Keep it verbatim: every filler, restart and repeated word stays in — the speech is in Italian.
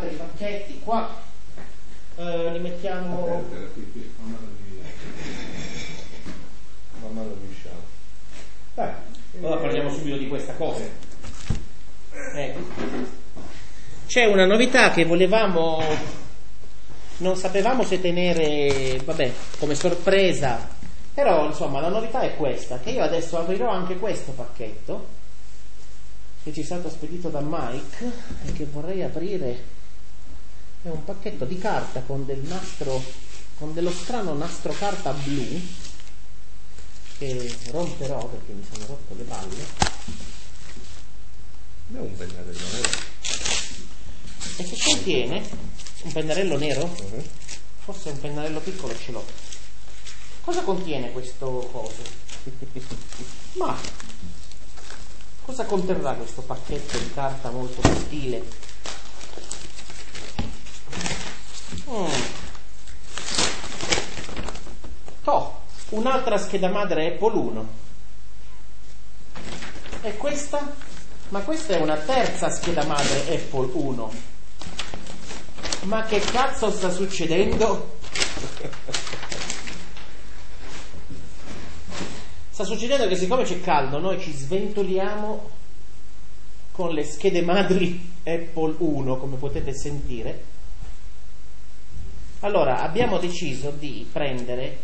altri pacchetti qua, eh, li mettiamo. Beh, allora parliamo subito di questa cosa. Ecco. C'è una novità che volevamo, non sapevamo se tenere, vabbè, come sorpresa, però insomma la novità è questa, che io adesso aprirò anche questo pacchetto che ci è stato spedito da Mike e che vorrei aprire. È un pacchetto di carta con del nastro, con dello strano nastro carta blu che romperò perché mi sono rotto le balle. È un pennarello nero E che contiene un pennarello nero? uh-huh. Forse un pennarello piccolo ce l'ho. Cosa contiene questo coso? Ma cosa conterrà questo pacchetto di carta molto sottile? Mm. Oh, un'altra scheda madre Apple uno. E questa? Ma questa è una terza scheda madre Apple uno. Ma che cazzo sta succedendo? Sta succedendo che siccome c'è caldo noi ci sventoliamo con le schede madri Apple uno, come potete sentire. Allora abbiamo deciso di prendere